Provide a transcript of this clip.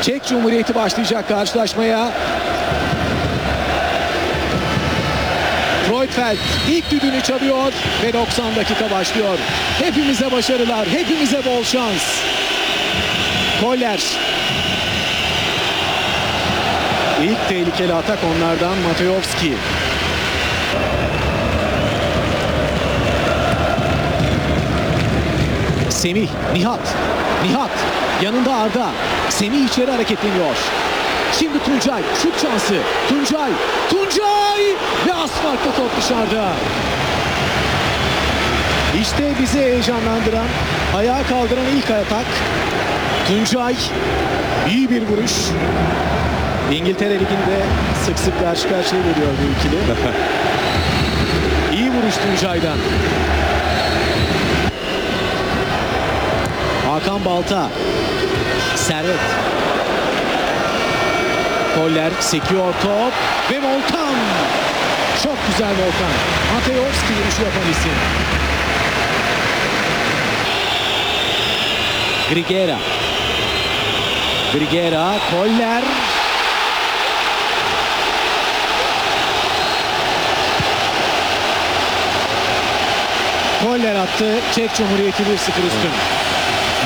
Çek Cumhuriyeti başlayacak karşılaşmaya. Kreuzfeld ilk düdüğünü çalıyor ve 90 dakika başlıyor. Hepimize başarılar, hepimize bol şans. Koller. İlk tehlikeli atak onlardan Matejovski. Semih, Nihat. Yanında Arda. Semih içeri hareketleniyor. Şimdi Tuncay, şut şansı. Tuncay ve az farklı top dışarıda. İşte bizi heyecanlandıran, ayağa kaldıran ilk atak. Tuncay, iyi bir vuruş. İngiltere Ligi'nde sık sık karşı karşıya geliyor bu ikili. İyi vuruş Tuncay'dan. Hakan Balta. Servet. Koller sekiyor top ve Volkan. Çok güzel Volkan. Matejovski vuruşu yapan isim. Grigera, Koller. Koller attı. Çek Cumhuriyeti 1-0 üstün.